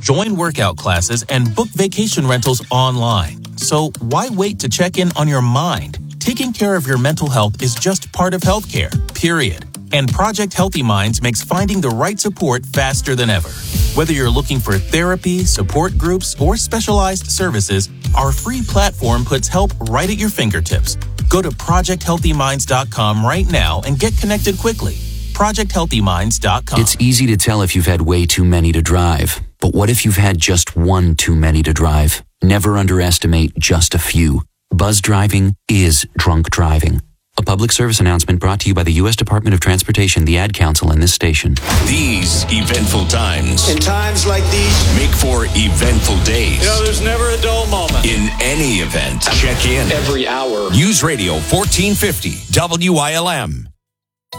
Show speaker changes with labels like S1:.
S1: join workout classes, and book vacation rentals online. So why wait to check in on your mind? Taking care of your mental health is just part of healthcare, period. And Project Healthy Minds makes finding the right support faster than ever. Whether you're looking for therapy, support groups, or specialized services, our free platform puts help right at your fingertips. Go to ProjectHealthyMinds.com right now and get connected quickly. ProjectHealthyMinds.com.
S2: It's easy to tell if you've had way too many to drive. But what if you've had just one too many to drive? Never underestimate just a few. Buzz driving is drunk driving. A public service announcement brought to you by the U.S. Department of Transportation, the Ad Council, and this station.
S3: These eventful times.
S4: In times like these,
S3: make for eventful days.
S4: You know, there's never a dull moment.
S3: In any event, check in.
S4: Every hour.
S3: News Radio 1450, WILM.